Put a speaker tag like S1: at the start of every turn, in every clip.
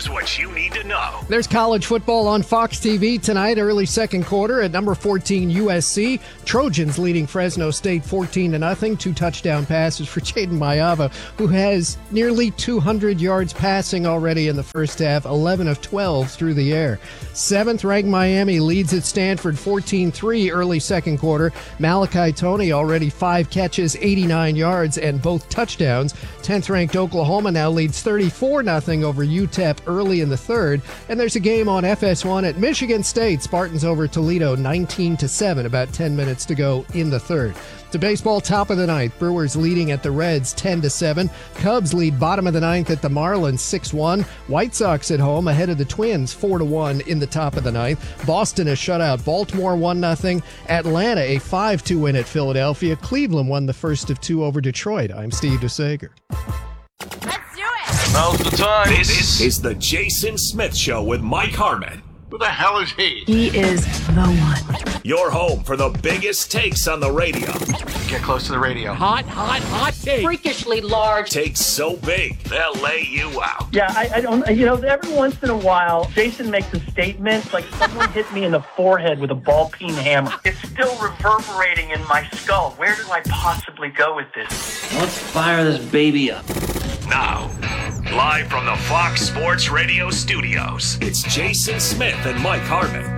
S1: Here's what you need to know.
S2: There's college football on Fox TV tonight, early second quarter at number 14 USC. Trojans leading Fresno State 14-0. 2 touchdown passes for Jaden Mayava, who has nearly 200 yards passing already in the first half, 11 of 12 through the air. 7th-ranked Miami leads at Stanford 14-3 early second quarter. Malachi Toney already 5 catches, 89 yards, and both touchdowns. 10th-ranked Oklahoma now leads 34-0 over UTEP early in the third. And there's a game on FS1 at Michigan State. Spartans over Toledo 19-7, about 10 minutes to go in the third. To baseball, top of the ninth. Brewers leading at the Reds 10-7. Cubs lead bottom of the ninth at the Marlins 6-1. White Sox at home ahead of the Twins 4-1 in the top of the ninth. Boston has shut out Baltimore 1-0. Atlanta a 5-2 win at Philadelphia. Cleveland won the first of 2 over Detroit. I'm Steve DeSager.
S3: Let's do it!
S1: Now's the time.
S4: This is the Jason Smith Show with Mike Harmon.
S1: Who the hell is he?
S3: He is the one.
S4: Your home for the biggest takes on the radio.
S1: Get close to the radio.
S5: Hot take.
S3: Freakishly large.
S4: Takes so big, they'll lay you out.
S6: Yeah, I don't, every once in a while, Jason makes a statement like someone hit me in the forehead with a ball-peen hammer. It's still reverberating in my skull. Where do I possibly go with this?
S7: Let's fire this baby up.
S4: Now, live from the Fox Sports Radio studios, it's Jason Smith and Mike Harmon.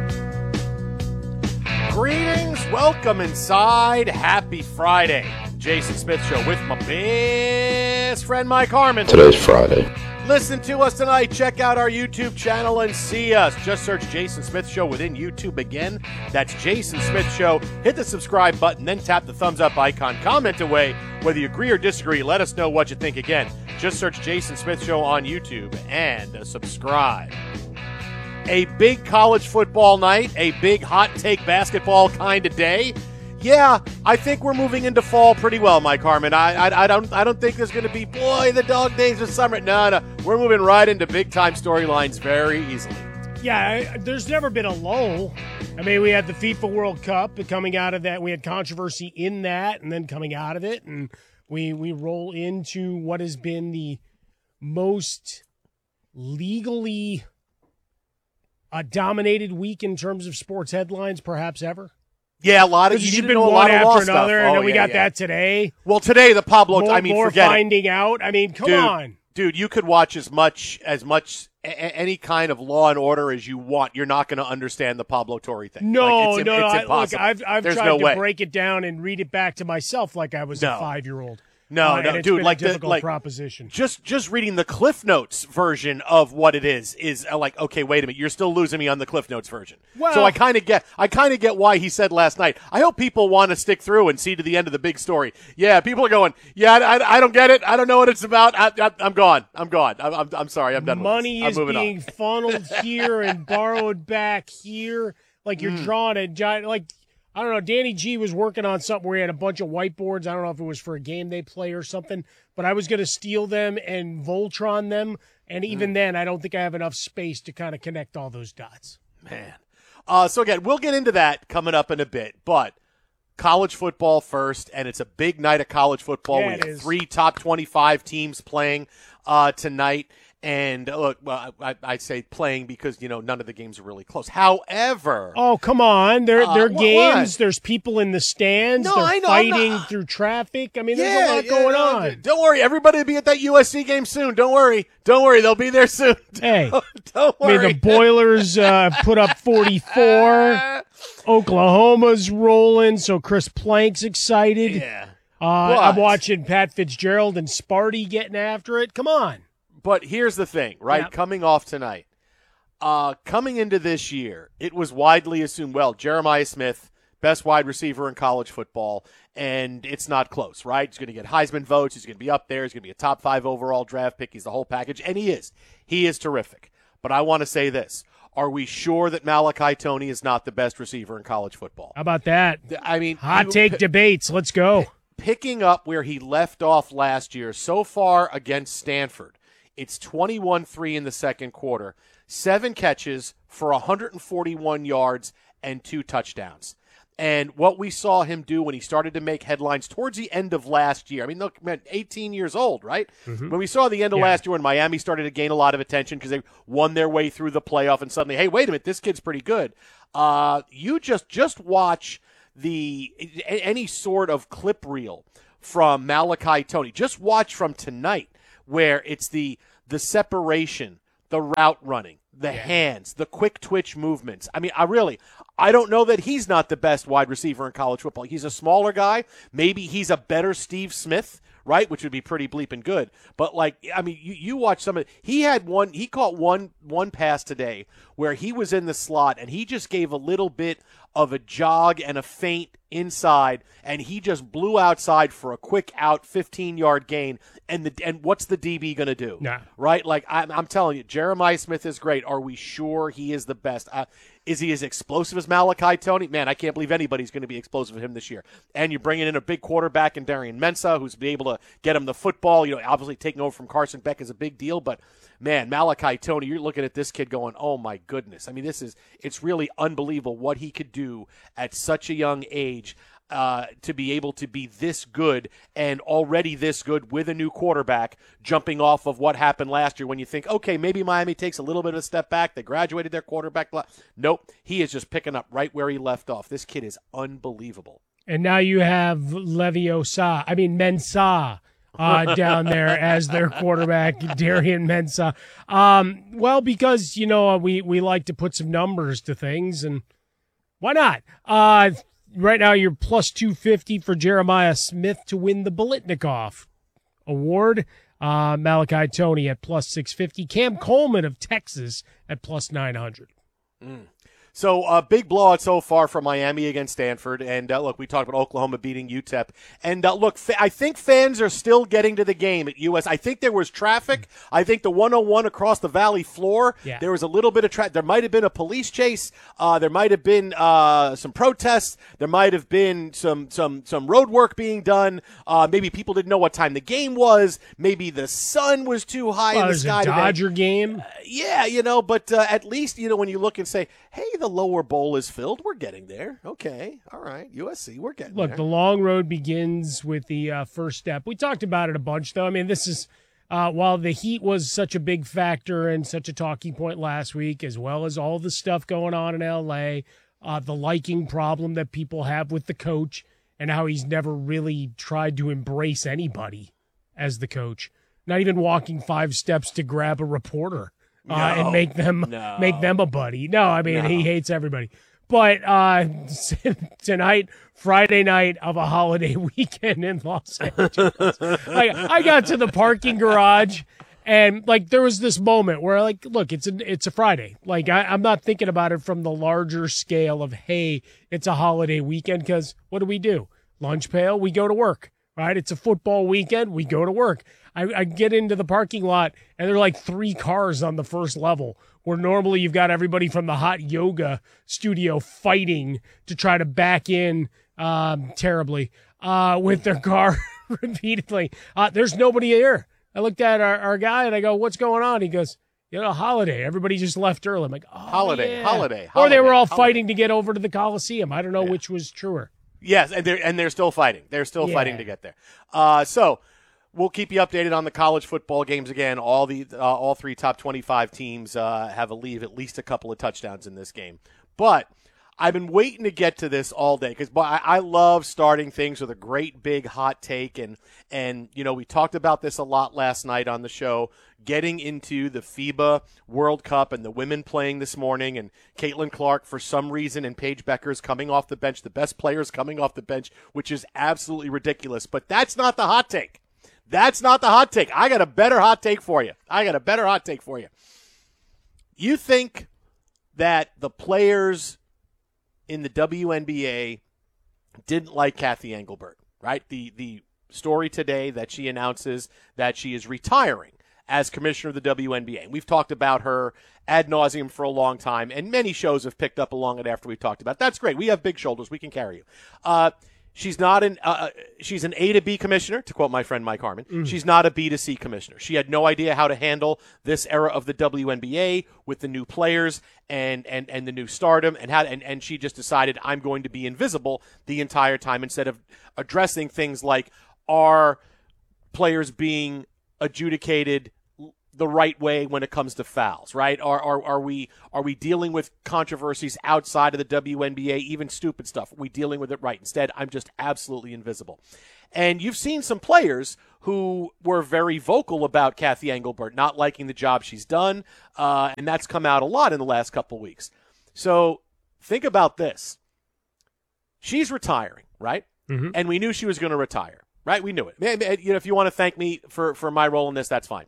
S5: Greetings, welcome inside. Happy Friday. Jason Smith Show with my best friend Mike Harmon.
S8: Today's Friday.
S5: Listen to us tonight. Check out our YouTube channel and see us. Just search Jason Smith Show within YouTube again. That's Jason Smith Show. Hit the subscribe button, then tap the thumbs up icon. Comment away. Whether you agree or disagree, let us know what you think. Again, just search Jason Smith Show on YouTube and subscribe. A big college football night, a big hot take basketball kind of day. Yeah, I think we're moving into fall pretty well, Mike Harmon. I don't think there's going to be, boy, the dog days of summer. No, we're moving right into big-time storylines very easily.
S9: Yeah, there's never been a lull. I mean, we had the FIFA World Cup, and coming out of that, we had controversy in that, and then coming out of it, and we roll into what has been the most legally dominated week in terms of sports headlines, perhaps ever.
S5: Yeah, a lot of
S9: you've been one after another, and then we got that today.
S5: Well, today the Pablo.
S9: More
S5: forget
S9: finding out. I mean, come on,
S5: dude. You could watch as much any kind of Law and Order as you want. You're not going to understand the Pablo Torre thing.
S9: No,
S5: it's impossible.
S9: I've tried to break it down and read it back to myself like I was a 5-year-old.
S5: No,
S9: and it's
S5: dude,
S9: been
S5: like
S9: a difficult
S5: the
S9: proposition.
S5: Just reading the Cliff Notes version of what it is like, okay, wait a minute, you're still losing me on the Cliff Notes version.
S9: Well,
S5: so I kind of get why he said last night, I hope people want to stick through and see to the end of the big story. Yeah, people are going, yeah, I don't get it. I don't know what it's about. I'm gone. I'm sorry. I'm done with this.
S9: Money is being funneled here and borrowed back here. Like you're drawing a giant, like, I don't know, Danny G was working on something where he had a bunch of whiteboards. I don't know if it was for a game they play or something, but I was going to steal them and Voltron them, and even then, I don't think I have enough space to kind of connect all those dots.
S5: Man. So again, we'll get into that coming up in a bit, but college football first, and it's a big night of college football.
S9: Yeah,
S5: we have 3 top 25 teams playing tonight. And look, well, I say playing because, none of the games are really close. However.
S9: Oh, come on. They're games.
S5: What?
S9: There's people in the stands.
S5: No,
S9: they're
S5: I know,
S9: fighting through traffic. I mean, there's a lot going on.
S5: Don't worry. Everybody will be at that USC game soon. Don't worry. They'll be there soon.
S9: Hey.
S5: Don't worry.
S9: I mean, the Boilers put up 44. Oklahoma's rolling, so Chris Plank's excited.
S5: Yeah.
S9: I'm watching Pat Fitzgerald and Sparty getting after it. Come on.
S5: But here's the thing, right?
S9: Yep.
S5: Coming off tonight, coming into this year, it was widely assumed, Jeremiah Smith, best wide receiver in college football, and it's not close, right? He's going to get Heisman votes. He's going to be up there. He's going to be a top 5 overall draft pick. He's the whole package, and he is. He is terrific. But I want to say this. Are we sure that Malachi Toney is not the best receiver in college football?
S9: How about that?
S5: I mean,
S9: hot take debates. Let's go.
S5: Picking up where he left off last year, so far against Stanford, it's 21-3 in the second quarter, 7 catches for 141 yards and 2 touchdowns. And what we saw him do when he started to make headlines towards the end of last year. I mean, look, man, 18 years old, right?
S9: Mm-hmm.
S5: When we saw the end of last year when Miami started to gain a lot of attention because they won their way through the playoff and suddenly, hey, wait a minute, this kid's pretty good. You just watch any sort of clip reel from Malachi Tony. Just watch from tonight where it's the separation, the route running, the hands, the quick twitch movements. I mean, I don't know that he's not the best wide receiver in college football. He's a smaller guy. Maybe he's a better Steve Smith, right? Which would be pretty bleeping good. But you watch some of it. He caught one pass today where he was in the slot and he just gave a little bit of a jog and a feint inside, and he just blew outside for a quick out 15-yard gain. And what's the DB going to do?
S9: Nah.
S5: Right? Like, I'm telling you, Jeremiah Smith is great. Are we sure he is the best? Is he as explosive as Malachi Tony? Man, I can't believe anybody's going to be explosive with him this year. And you're bringing in a big quarterback in Darian Mensah, who's be able to get him the football. Obviously taking over from Carson Beck is a big deal, but man, Malachi Tony, you're looking at this kid going, oh my goodness. I mean, it's really unbelievable what he could do at such a young age. To be able to be this good and already this good with a new quarterback, jumping off of what happened last year when you think, okay, maybe Miami takes a little bit of a step back. They graduated their quarterback. Nope. He is just picking up right where he left off. This kid is unbelievable.
S9: And now you have Mensah down there as their quarterback, Darian Mensah. Well, because, we like to put some numbers to things, and why not? Right now, you're plus 250 for Jeremiah Smith to win the Biletnikoff Award. Malachi Tony at plus 650. Cam Coleman of Texas at plus 900.
S5: So big blowout so far from Miami against Stanford. And, look, we talked about Oklahoma beating UTEP. And, look, I think fans are still getting to the game at US. I think there was traffic. I think the 101 across the Valley floor, there was a little bit of traffic. There might have been a police chase. There might have been some protests. There might have been some road work being done. Maybe people didn't know what time the game was. Maybe the sun was too high in the sky.
S9: It was a Dodger game.
S5: But at least, when you look and say, hey, the lower bowl is filled. We're getting there. Okay. All right. USC, we're getting there.
S9: Look, the long road begins with the first step. We talked about it a bunch, though. I mean, this is, while the heat was such a big factor and such a talking point last week, as well as all the stuff going on in L.A., the liking problem that people have with the coach and how he's never really tried to embrace anybody as the coach, not even walking 5 steps to grab a reporter. And make them a buddy. No, I mean, he hates everybody. But tonight, Friday night of a holiday weekend in Los Angeles, I got to the parking garage, and there was this moment where look, it's a Friday. I'm not thinking about it from the larger scale of, hey, it's a holiday weekend, because what do? Lunch pail, we go to work. Right? It's a football weekend. We go to work. I get into the parking lot, and there are 3 cars on the first level, where normally you've got everybody from the hot yoga studio fighting to try to back in terribly with their car repeatedly. There's nobody here. I looked at our guy, and I go, what's going on? He goes, holiday. Everybody just left early. I'm like, oh,
S5: holiday.
S9: Or they were all fighting to get over to the Coliseum. I don't know which was truer.
S5: Yes, and they're still fighting. They're still fighting to get there. So we'll keep you updated on the college football games again. All 3 top 25 teams have a lead, at least a couple of touchdowns in this game. But I've been waiting to get to this all day because I love starting things with a great big hot take, and we talked about this a lot last night on the show, getting into the FIBA World Cup and the women playing this morning, and Caitlin Clark for some reason and Paige Beckers coming off the bench, the best players coming off the bench, which is absolutely ridiculous. But that's not the hot take. That's not the hot take. I got a better hot take for you. You think that the players in the WNBA didn't like Kathy Engelbert, right? The story today that she announces that she is retiring as commissioner of the WNBA. And we've talked about her ad nauseum for a long time, and many shows have picked up along it after we've talked about it. That's great. We have big shoulders. We can carry you. She's not she's an A to B commissioner, to quote my friend Mike Harmon. She's not a B to C commissioner. She had no idea how to handle this era of the WNBA with the new players and the new stardom, and she just decided, I'm going to be invisible the entire time instead of addressing things like, are players being adjudicated the right way when it comes to fouls, right? Are we dealing with controversies outside of the WNBA, even stupid stuff? Are we dealing with it right? Instead, I'm just absolutely invisible. And you've seen some players who were very vocal about Kathy Engelbert not liking the job she's done, and that's come out a lot in the last couple weeks. So think about this. She's retiring, right? Mm-hmm. And we knew she was going to retire, right? We knew it. If you want to thank me for my role in this, that's fine.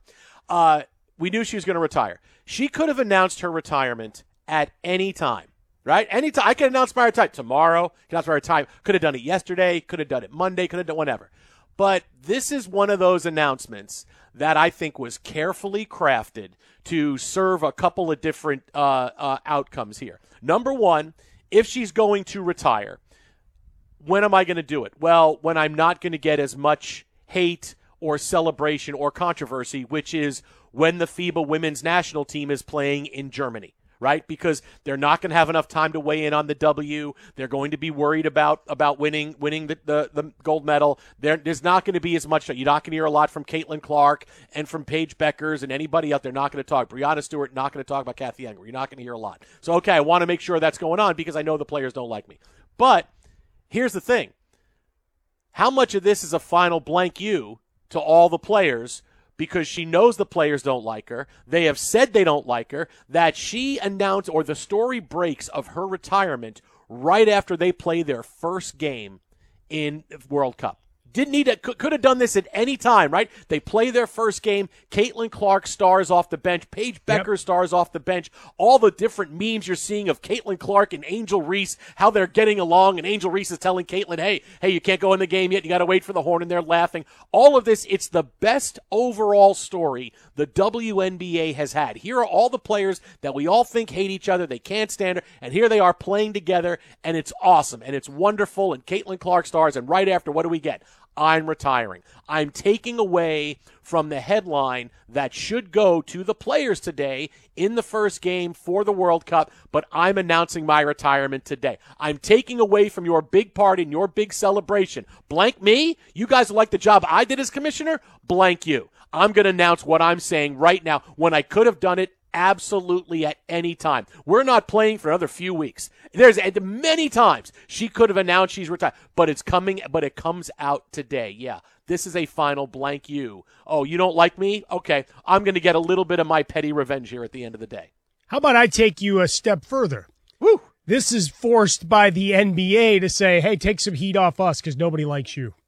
S5: We knew she was going to retire. She could have announced her retirement at any time, right? Any time. I could announce my retirement tomorrow. Announce my retirement. Could have done it yesterday. Could have done it Monday. Could have done whatever. But this is one of those announcements that I think was carefully crafted to serve a couple of different outcomes here. Number one, if she's going to retire, when am I going to do it? Well, when I'm not going to get as much hate or celebration or controversy, which is when the FIBA women's national team is playing in Germany, right? Because they're not going to have enough time to weigh in on the W. They're going to be worried about winning the gold medal. There's not going to be as much. You're not going to hear a lot from Caitlin Clark and from Paige Beckers and anybody out there. Not going to talk. Breanna Stewart not going to talk about Kathy Engelbert. You're not going to hear a lot. So, okay, I want to make sure that's going on because I know the players don't like me. But here's the thing. How much of this is a final blank you to all the players because she knows the players don't like her. They have said they don't like her, that she announced, or the story breaks of her retirement right after they play their first game in World Cup. Didn't need it. Could have done this at any time, right? They play their first game. Caitlin Clark stars off the bench. Paige Becker stars off the bench. All the different memes you're seeing of Caitlin Clark and Angel Reese, how they're getting along, and Angel Reese is telling Caitlin, hey, you can't go in the game yet. You got to wait for the horn, and they're laughing. All of this, it's the best overall story the WNBA has had. Here are all the players that we all think hate each other. They can't stand her, and here they are playing together, and it's awesome, and it's wonderful, and Caitlin Clark stars, and right after, what do we get? I'm retiring. I'm taking away from the headline that should go to the players today in the first game for the World Cup, but I'm announcing my retirement today. I'm taking away from your big party and your big celebration. Blank me. You guys like the job I did as commissioner? Blank you. I'm going to announce what I'm saying right now when I could have done it absolutely at any time. We're not playing for another few weeks. There's many times she could have announced she's retired, but it comes out today. Yeah, this is a final blank you. Oh, you don't like me? Okay, I'm going to get a little bit of my petty revenge here at the end of the day.
S9: How about I take you a step further?
S5: Woo!
S9: This is forced by the NBA to say, hey, take some heat off us because nobody likes you.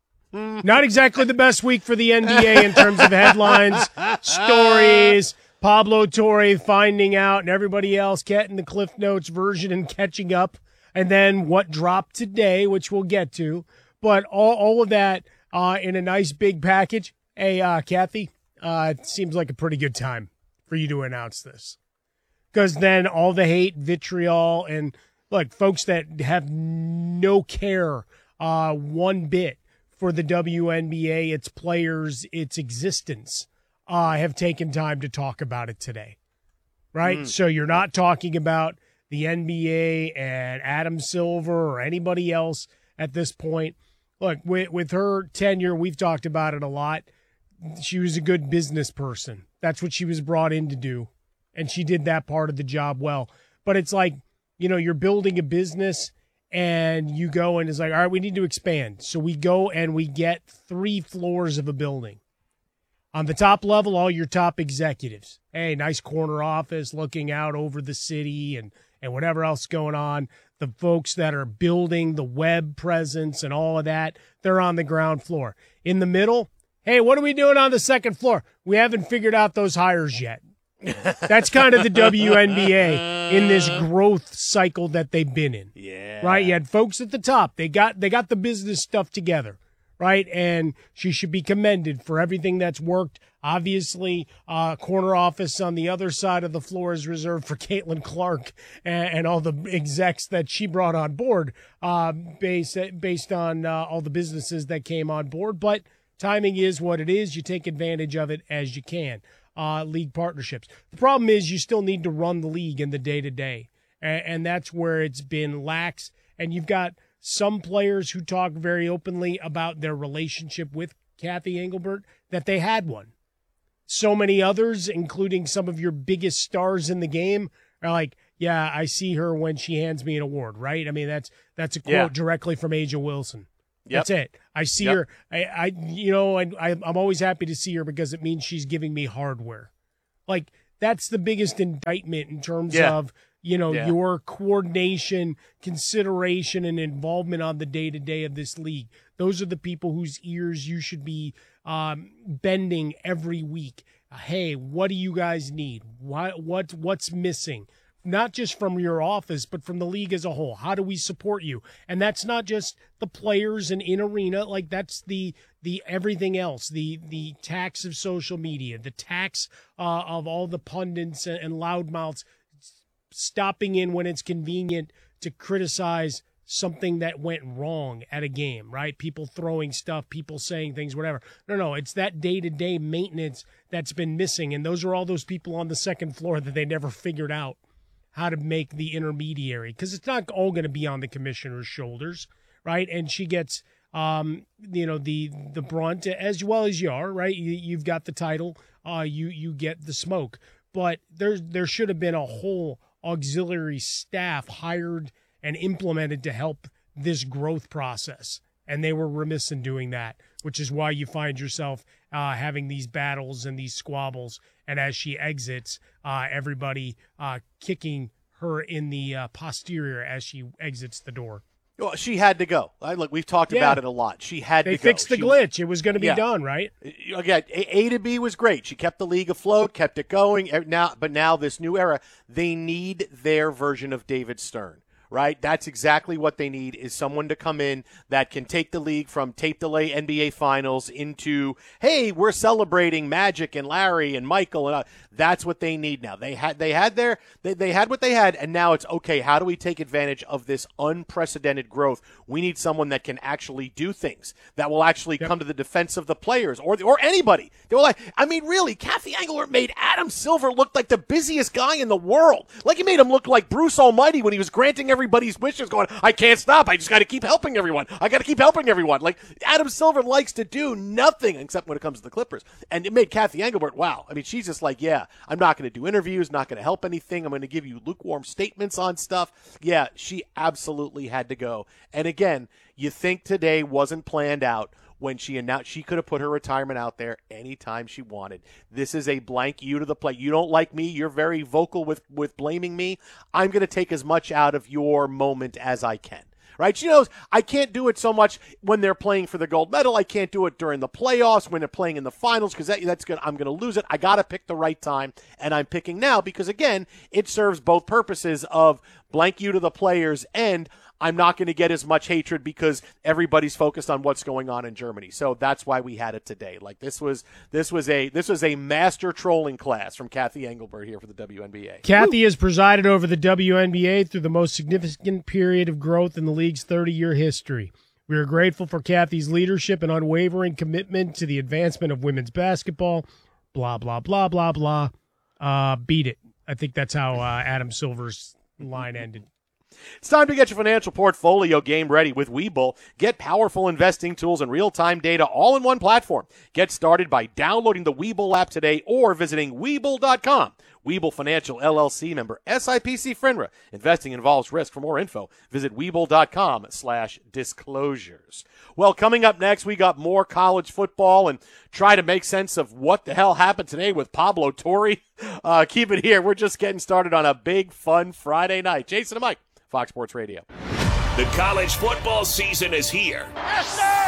S9: Not exactly the best week for the NBA in terms of headlines, stories, Pablo Torre finding out and everybody else getting the Cliff Notes version and catching up, and then what dropped today, which we'll get to. But all of that in a nice big package. Hey, Kathy, it seems like a pretty good time for you to announce this. Because then all the hate, vitriol, and look, folks that have no care one bit for the WNBA, its players, its existence, have taken time to talk about it today, right? So you're not talking about the NBA and Adam Silver or anybody else at this point. Look, with her tenure, we've talked about it a lot. She was a good business person. That's what she was brought in to do, and she did that part of the job well. But it's like, you're building a business, and you go and it's like, all right, we need to expand. So we go and we get 3 floors of a building. On the top level, all your top executives. Hey, nice corner office looking out over the city and whatever else going on. The folks that are building the web presence and all of that, they're on the ground floor. In the middle, hey, what are we doing on the second floor? We haven't figured out those hires yet. That's kind of the WNBA in this growth cycle that they've been in.
S5: Yeah.
S9: Right? You had folks at the top. They got the business stuff together. right? And she should be commended for everything that's worked. Obviously, corner office on the other side of the floor is reserved for Caitlin Clark and all the execs that she brought on board based on all the businesses that came on board. But timing is what it is. You take advantage of it as you can. League partnerships. The problem is you still need to run the league in the day-to-day, and that's where it's been lax. And you've got some players who talk very openly about their relationship with Kathy Engelbert, that they had one. So many others, including some of your biggest stars in the game, are like, yeah, I see her when she hands me an award, right? I mean, that's a quote directly from Aja Wilson. Yep. That's it. I see her. I'm always happy to see her because it means she's giving me hardware. Like, that's the biggest indictment in terms of, your coordination, consideration, and involvement on the day-to-day of this league. Those are the people whose ears you should be bending every week. Hey, what do you guys need? What's missing? Not just from your office, but from the league as a whole. How do we support you? And that's not just the players and in arena. Like, that's the everything else, the tax of social media, the tax of all the pundits and loudmouths stopping in when it's convenient to criticize something that went wrong at a game, right? People throwing stuff, people saying things, whatever. No, it's that day-to-day maintenance that's been missing. And those are all those people on the second floor that they never figured out how to make the intermediary, because it's not all going to be on the commissioner's shoulders, right? And she gets, the brunt as well as you are, right? You've got the title, you get the smoke, but there should have been a whole auxiliary staff hired and implemented to help this growth process, and they were remiss in doing that, which is why you find yourself having these battles and these squabbles. And as she exits, everybody kicking her in the posterior as she exits the door.
S5: Well, she had to go. Look, we've talked about it a lot. She had to go.
S9: They fixed the glitch. It was going to be done, right?
S5: Again, A to B was great. She kept the league afloat, kept it going. But now this new era, they need their version of David Stern. Right? That's exactly what they need, is someone to come in that can take the league from tape delay NBA finals into, hey, we're celebrating Magic and Larry and Michael. And that's what they need now. They had what they had, and now it's, okay, how do we take advantage of this unprecedented growth? We need someone that can actually do things, that will actually come to the defense of the players or anybody. They were like, I mean, really, Kathy Engelbert made Adam Silver look like the busiest guy in the world. Like, he made him look like Bruce Almighty when he was granting everybody's wishes, going, I can't stop. I just got to keep helping everyone. I got to keep helping everyone. Like, Adam Silver likes to do nothing except when it comes to the Clippers. And it made Kathy Engelbert, wow. I mean, she's just like, yeah, I'm not going to do interviews, not going to help anything. I'm going to give you lukewarm statements on stuff. Yeah, she absolutely had to go. And again, you think today wasn't planned out. When she announced, she could have put her retirement out there anytime she wanted. This is a blank you to the plate. You don't like me. You're very vocal with blaming me. I'm going to take as much out of your moment as I can. Right? She knows I can't do it so much when they're playing for the gold medal. I can't do it during the playoffs when they're playing in the finals, because that's good. I'm going to lose it. I got to pick the right time, and I'm picking now because, again, it serves both purposes of blank you to the players, and I'm not going to get as much hatred because everybody's focused on what's going on in Germany. So that's why we had it today. Like, this was a master trolling class from Kathy Engelbert here for the WNBA.
S9: Kathy has presided over the WNBA through the most significant period of growth in the league's 30-year history. We are grateful for Kathy's leadership and unwavering commitment to the advancement of women's basketball. Blah, blah, blah, blah, blah. Beat it. I think that's how Adam Silver's line ended.
S5: It's time to get your financial portfolio game ready with Webull. Get powerful investing tools and real-time data all in one platform. Get started by downloading the Webull app today or visiting Webull.com. Webull Financial LLC, member SIPC FINRA. Investing involves risk. For more info, visit Webull.com/disclosures. Well, coming up next, we got more college football and try to make sense of what the hell happened today with Pablo Torre. Keep it here. We're just getting started on a big, fun Friday night. Jason and Mike, Fox Sports Radio.
S4: The college football season is here.
S1: Yes, sir!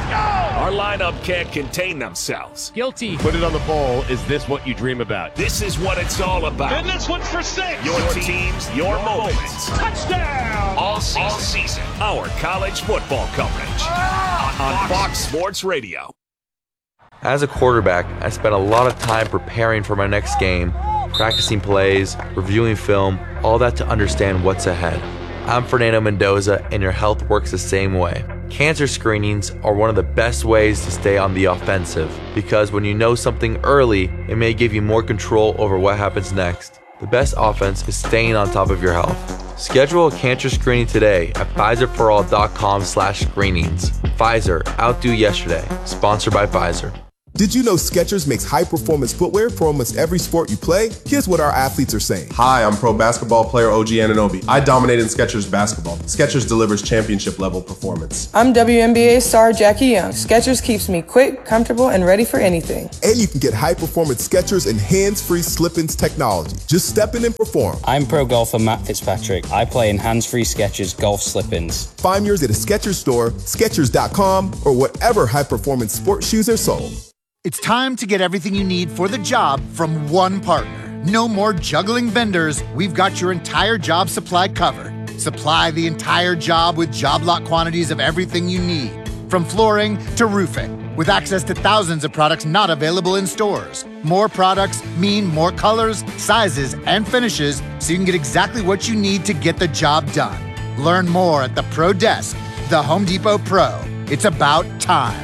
S4: Our lineup can't contain themselves.
S9: Guilty.
S5: Put it on the poll. Is this what you dream about?
S4: This is what it's all about.
S1: And this one's for 6.
S4: Your teams, your moments.
S1: Touchdown.
S4: All season. Our college football coverage on Fox Sports Radio.
S8: As a quarterback, I spent a lot of time preparing for my next game, practicing plays, reviewing film, all that to understand what's ahead. I'm Fernando Mendoza, and your health works the same way. Cancer screenings are one of the best ways to stay on the offensive, because when you know something early, it may give you more control over what happens next. The best offense is staying on top of your health. Schedule a cancer screening today at PfizerForAll.com/screenings. Pfizer, outdo yesterday. Sponsored by Pfizer.
S10: Did you know Skechers makes high-performance footwear for almost every sport you play? Here's what our athletes are saying.
S11: Hi, I'm pro basketball player OG Anunoby. I dominate in Skechers basketball. Skechers delivers championship-level performance.
S12: I'm WNBA star Jackie Young. Skechers keeps me quick, comfortable, and ready for anything.
S10: And you can get high-performance Skechers and hands-free slip-ins technology. Just step in and perform.
S13: I'm pro golfer Matt Fitzpatrick. I play in hands-free Skechers golf slip-ins.
S10: Find yours at a Skechers store, Skechers.com, or whatever high-performance sports shoes are sold.
S14: It's time to get everything you need for the job from one partner. No more juggling vendors. We've got your entire job supply covered. Supply the entire job with job lot quantities of everything you need, from flooring to roofing, with access to thousands of products not available in stores. More products mean more colors, sizes, and finishes, so you can get exactly what you need to get the job done. Learn more at the Pro Desk, the Home Depot Pro. It's about time.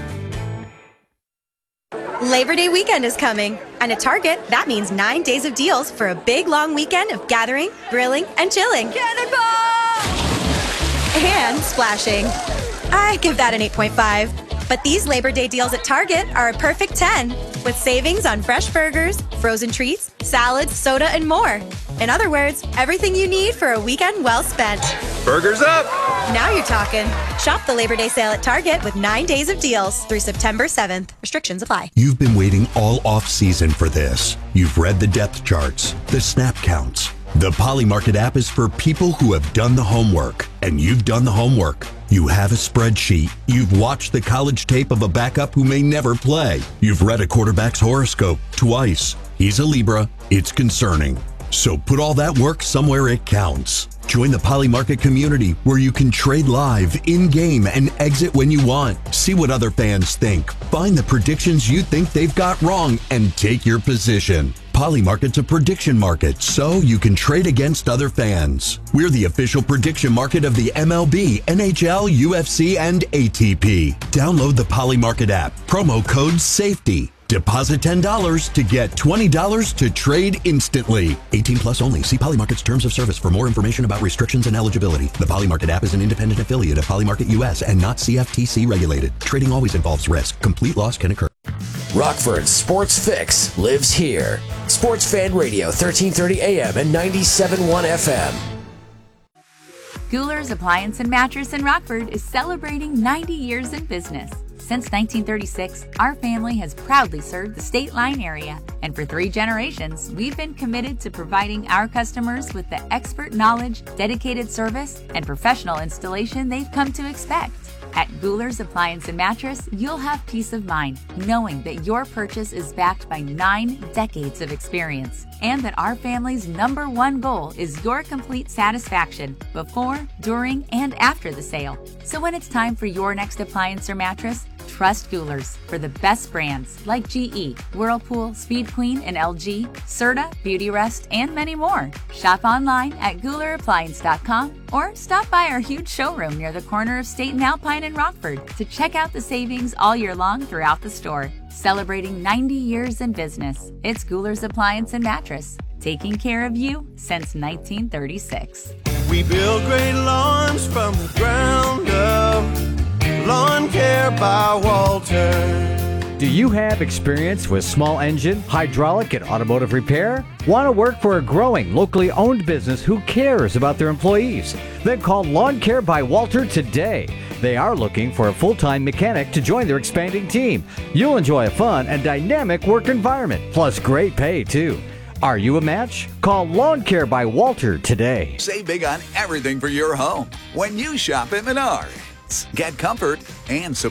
S15: Labor Day weekend is coming, and at Target, that means 9 days of deals for a big, long weekend of gathering, grilling, and chilling. Cannonball! And splashing. I give that an 8.5. But these Labor Day deals at Target are a perfect 10, with savings on fresh burgers, frozen treats, salads, soda, and more. In other words, everything you need for a weekend well spent.
S16: Burgers up!
S15: Now you're talking. Shop the Labor Day sale at Target with 9 days of deals through September 7th. Restrictions apply.
S17: You've been waiting all off-season for this. You've read the depth charts, the snap counts. The Polymarket app is for people who have done the homework, and you've done the homework. You have a spreadsheet. You've watched the college tape of a backup who may never play. You've read a quarterback's horoscope twice. He's a Libra. It's concerning. So put all that work somewhere it counts. Join the Polymarket community where you can trade live, in-game, and exit when you want. See what other fans think. Find the predictions you think they've got wrong and take your position. Polymarket's a prediction market, so you can trade against other fans. We're the official prediction market of the MLB, NHL, UFC, and ATP. Download the Polymarket app. Promo code SAFETY. Deposit $10 to get $20 to trade instantly. 18 plus only. See Polymarket's terms of service for more information about restrictions and eligibility. The Polymarket app is an independent affiliate of Polymarket US and not CFTC regulated. Trading always involves risk. Complete loss can occur.
S18: Rockford's Sports Fix lives here. Sports Fan Radio, 1330 AM and 97.1 FM.
S19: Gouler's Appliance and Mattress in Rockford is celebrating 90 years in business. Since 1936, our family has proudly served the State Line area, and for 3 generations, we've been committed to providing our customers with the expert knowledge, dedicated service, and professional installation they've come to expect. At Gouler's Appliance and Mattress, you'll have peace of mind knowing that your purchase is backed by 9 decades of experience, and that our family's #1 goal is your complete satisfaction before, during, and after the sale. So when it's time for your next appliance or mattress, trust Gouler's for the best brands like GE, Whirlpool, Speed Queen, and LG, Serta, Beautyrest, and many more. Shop online at GoulerAppliance.com or stop by our huge showroom near the corner of State and Alpine in Rockford to check out the savings all year long throughout the store. Celebrating 90 years in business, it's Gouler's Appliance and Mattress, taking care of you since 1936.
S20: We build great lawns from the ground up. Lawn Care by Walter.
S21: Do you have experience with small engine, hydraulic, and automotive repair? Want to work for a growing, locally owned business who cares about their employees? Then call Lawn Care by Walter today. They are looking for a full-time mechanic to join their expanding team. You'll enjoy a fun and dynamic work environment, plus great pay too. Are you a match? Call Lawn Care by Walter today.
S22: Save big on everything for your home when you shop at Menards. Get comfort and support.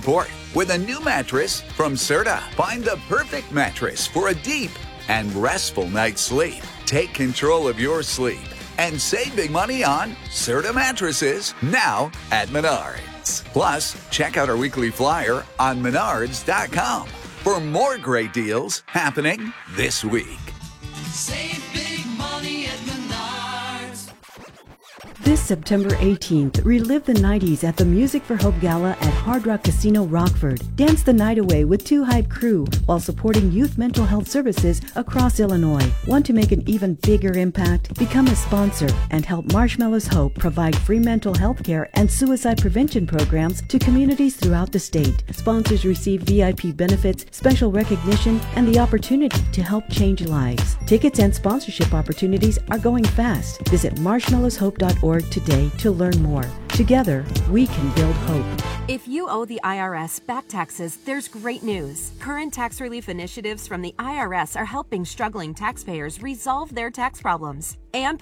S16: with a new mattress from Serta. Find the perfect mattress for a deep and restful night's sleep. Take control of your sleep and save big money on Serta mattresses now at Menards. Plus, check out our weekly flyer on menards.com for more great deals happening this week.
S22: Save big money at Menards.
S23: This September 18th, relive the 90s at the Music for Hope Gala at Hard Rock Casino Rockford. Dance the night away with Two Hype Crew while supporting youth mental health services across Illinois. Want to make an even bigger impact? Become a sponsor and help Marshmallows Hope provide free mental health care and suicide prevention programs to communities throughout the state. Sponsors receive VIP benefits, special recognition, and the opportunity to help change lives. Tickets and sponsorship opportunities are going fast. Visit marshmallowshope.org today to learn more. Together, we can build hope.
S24: If you owe the IRS back taxes, there's great news. Current tax relief initiatives from the IRS are helping struggling taxpayers resolve their tax problems and